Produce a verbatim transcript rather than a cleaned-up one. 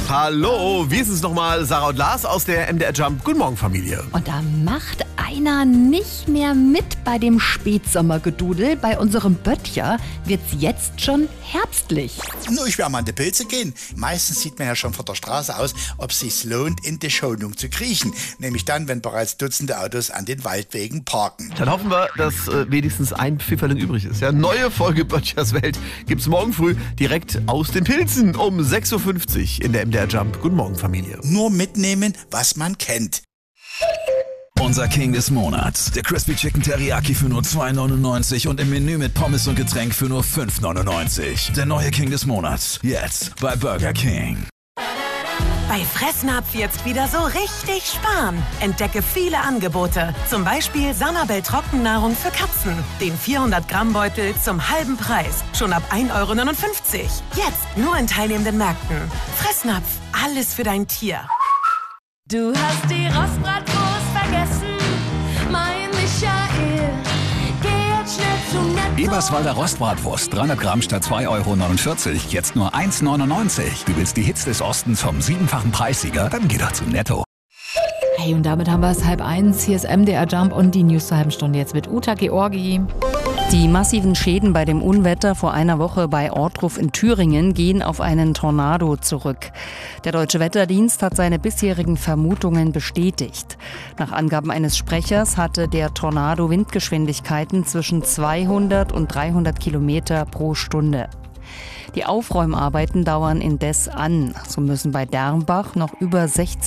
Hallo, wie ist es nochmal? Sarah und Lars aus der M D R Jump. Guten Morgen, Familie. Und da macht einer nicht mehr mit bei dem Spätsommergedudel. Bei unserem Böttcher wird's jetzt schon herbstlich. Nur ich werde mal an die Pilze gehen. Meistens sieht man ja schon von der Straße aus, ob es sich lohnt, in die Schonung zu kriechen. Nämlich dann, wenn bereits Dutzende Autos an den Waldwegen parken. Dann hoffen wir, dass äh, wenigstens ein Pfifferling übrig ist. Ja, neue Folge Böttchers Welt gibt's morgen früh direkt aus den Pilzen um sechs Uhr fünfzig in der M D R Jump. Guten Morgen, Familie. Nur mitnehmen, was man kennt. Unser King des Monats. Der Crispy Chicken Teriyaki für nur zwei neunundneunzig und im Menü mit Pommes und Getränk für nur fünf neunundneunzig. Der neue King des Monats. Jetzt bei Burger King. Bei Fressnapf jetzt wieder so richtig sparen. Entdecke viele Angebote. Zum Beispiel Sanabel Trockennahrung für Katzen. Den vierhundert Gramm Beutel zum halben Preis. Schon ab ein Euro neunundfünfzig. Jetzt nur in teilnehmenden Märkten. Fressnapf, alles für dein Tier. Du hast die Rostbratwurst vergessen, mein Michael. Geh jetzt schnell zu Netto. Eberswalder Rostbratwurst, dreihundert Gramm statt zwei Euro neunundvierzig, jetzt nur eins neunundneunzig. Du willst die Hits des Ostens vom siebenfachen Preissieger? Dann geh doch zu Netto. Hey, und damit haben wir es halb eins. Hier ist M D R Jump und die News zur halben Stunde jetzt mit Uta Georgi. Die massiven Schäden bei dem Unwetter vor einer Woche bei Ortruf in Thüringen gehen auf einen Tornado zurück. Der Deutsche Wetterdienst hat seine bisherigen Vermutungen bestätigt. Nach Angaben eines Sprechers hatte der Tornado Windgeschwindigkeiten zwischen zweihundert und dreihundert Kilometer pro Stunde. Die Aufräumarbeiten dauern indes an. So müssen bei Dermbach noch über sechzig